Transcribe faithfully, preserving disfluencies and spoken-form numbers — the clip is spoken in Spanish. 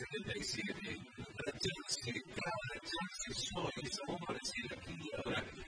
setenta y siete. Rachanse, cada Rachanse soy, esa bomba decir aquí y ahora.